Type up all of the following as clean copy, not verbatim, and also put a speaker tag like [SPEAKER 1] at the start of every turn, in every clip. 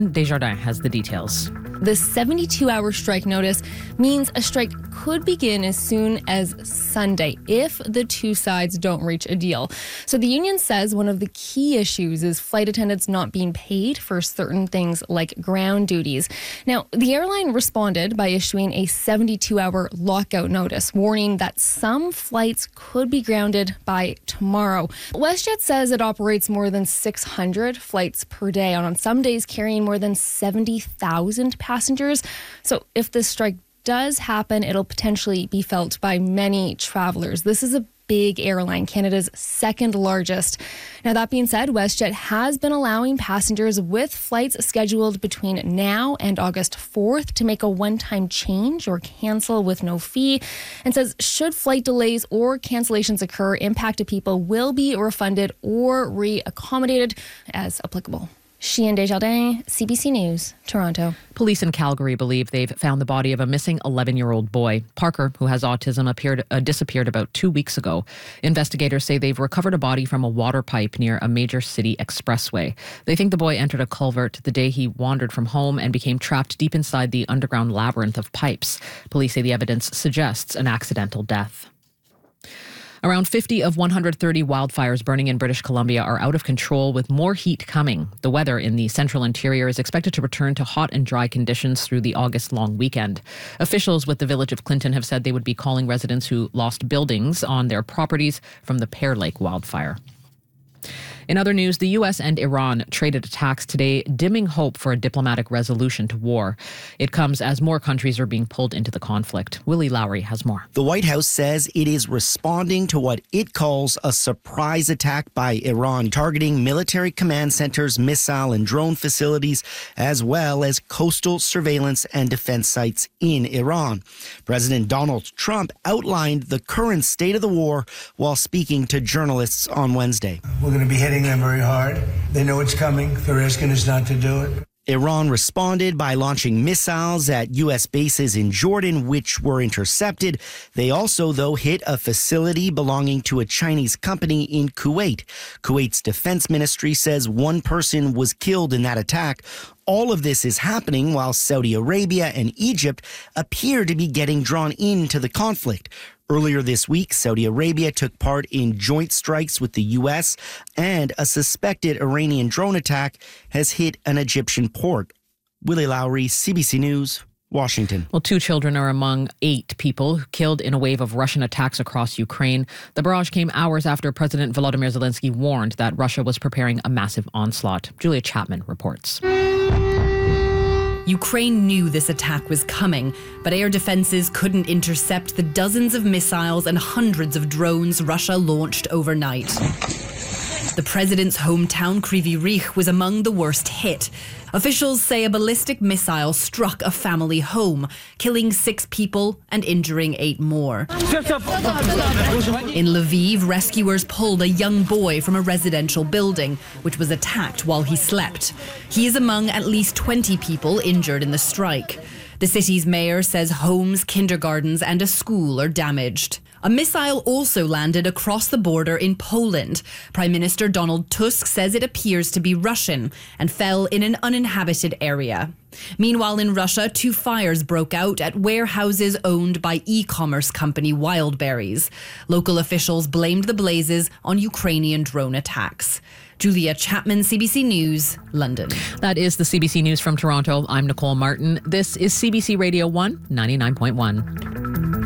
[SPEAKER 1] Desjardins has the details.
[SPEAKER 2] The 72-hour strike notice means a strike could begin as soon as Sunday if the two sides don't reach a deal. So the union says one of the key issues is flight attendants not being paid for certain things like ground duties. Now, the airline responded by issuing a 72-hour lockout notice, warning that some flights could be grounded by tomorrow. WestJet says it operates more than 600 flights per day, and on some days carrying more than 70,000 passengers. So if this strike does happen, it'll potentially be felt by many travelers. This is a big airline, Canada's second largest. Now, that being said, WestJet has been allowing passengers with flights scheduled between now and August 4th to make a one-time change or cancel with no fee, and says should flight delays or cancellations occur, impacted people will be refunded or re-accommodated as applicable. Cheyenne Desjardins, CBC News, Toronto.
[SPEAKER 1] Police in Calgary believe they've found the body of a missing 11-year-old boy. Parker, who has autism, disappeared about 2 weeks ago. Investigators say they've recovered a body from a water pipe near a major city expressway. They think the boy entered a culvert the day he wandered from home and became trapped deep inside the underground labyrinth of pipes. Police say the evidence suggests an accidental death. Around 50 of 130 wildfires burning in British Columbia are out of control, with more heat coming. The weather in the central interior is expected to return to hot and dry conditions through the August long weekend. Officials with the village of Clinton have said they would be calling residents who lost buildings on their properties from the Pear Lake wildfire. In other news, the U.S. and Iran traded attacks today, dimming hope for a diplomatic resolution to war. It comes as more countries are being pulled into the conflict. Willie Lowry has more.
[SPEAKER 3] The White House says it is responding to what it calls a surprise attack by Iran, targeting military command centers, missile and drone facilities, as well as coastal surveillance and defense sites in Iran. President Donald Trump outlined the current state of the war while speaking to journalists on Wednesday.
[SPEAKER 4] We're going to be hitting them very hard. They know it's coming. They're asking us not to do it.
[SPEAKER 3] Iran responded by launching missiles at U.S. bases in Jordan, which were intercepted. They also, though, hit a facility belonging to a Chinese company in Kuwait. Kuwait's defense ministry says one person was killed in that attack. All of this is happening while Saudi Arabia and Egypt appear to be getting drawn into the conflict. Earlier this week, Saudi Arabia took part in joint strikes with the U.S., and a suspected Iranian drone attack has hit an Egyptian port. Willie Lowry, CBC News, Washington.
[SPEAKER 1] Well, 2 children are among 8 people killed in a wave of Russian attacks across Ukraine. The barrage came hours after President Volodymyr Zelensky warned that Russia was preparing a massive onslaught. Julia Chapman reports.
[SPEAKER 5] Ukraine knew this attack was coming, but air defenses couldn't intercept the dozens of missiles and hundreds of drones Russia launched overnight. The president's hometown, Kryvyi Rih, was among the worst hit. Officials say a ballistic missile struck a family home, killing 6 people and injuring 8 more. In Lviv, rescuers pulled a young boy from a residential building, which was attacked while he slept. He is among at least 20 people injured in the strike. The city's mayor says homes, kindergartens and a school are damaged. A missile also landed across the border in Poland. Prime Minister Donald Tusk says it appears to be Russian and fell in an uninhabited area. Meanwhile, in Russia, 2 fires broke out at warehouses owned by e-commerce company Wildberries. Local officials blamed the blazes on Ukrainian drone attacks. Julia Chapman, CBC News, London.
[SPEAKER 1] That is the CBC News from Toronto. I'm Nicole Martin. This is CBC Radio 1, 99.1.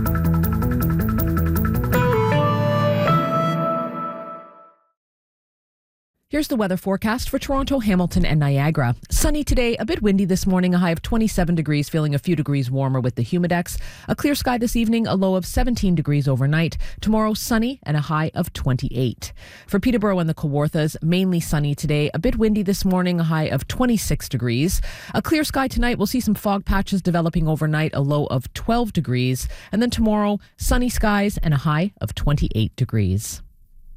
[SPEAKER 1] Here's the weather forecast for Toronto, Hamilton, and Niagara. Sunny today, a bit windy this morning, a high of 27 degrees, feeling a few degrees warmer with the humidex. A clear sky this evening, a low of 17 degrees overnight. Tomorrow, sunny and a high of 28. For Peterborough and the Kawarthas, mainly sunny today, a bit windy this morning, a high of 26 degrees. A clear sky tonight, we'll see some fog patches developing overnight, a low of 12 degrees. And then tomorrow, sunny skies and a high of 28 degrees.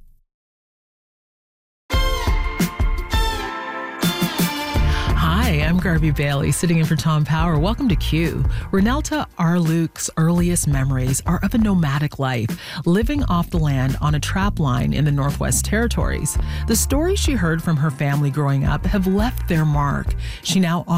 [SPEAKER 6] Hi, I'm I'm Garvey Bailey, sitting in for Tom Power. Welcome to Q. Renelta Arluke's earliest memories are of a nomadic life, living off the land on a trap line in the Northwest Territories. The stories she heard from her family growing up have left their mark. She now